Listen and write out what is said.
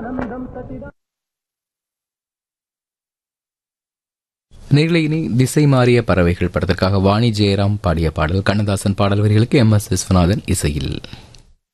நேர்களை திசை மாறிய பறவைகள் படத்திற்காக வாணி ஜெயராம் பாடிய பாடல், கண்ணதாசன் பாடல் வரிகளுக்கு MS விஸ்வநாதன் இசையில்.